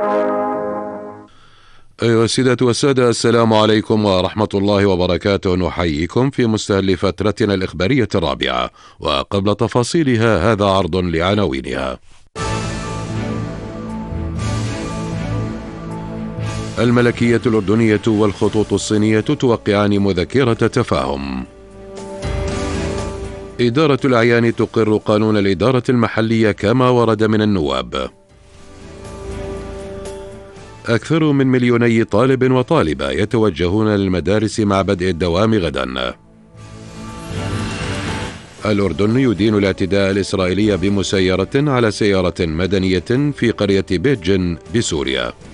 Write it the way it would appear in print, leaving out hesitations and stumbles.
أيها السيدات والسادة، السلام عليكم ورحمة الله وبركاته. نحييكم في مستهل فترتنا الإخبارية الرابعة، وقبل تفاصيلها هذا عرض لعناوينها. الملكية الأردنية والخطوط الصينية توقعان مذكرة تفاهم. إدارة الأعيان تقر قانون الإدارة المحلية كما ورد من النواب. أكثر من 2,000,000 طالب وطالبة يتوجهون للمدارس مع بدء الدوام غدا. الأردن يدين الاعتداء الإسرائيلي بمسيرة على سيارة مدنية في قرية بيت جن بسوريا.